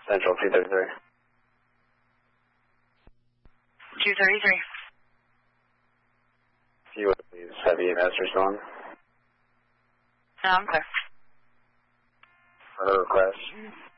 Central 233. 233. You would please heavy master storm. No, I'm clear. For her request.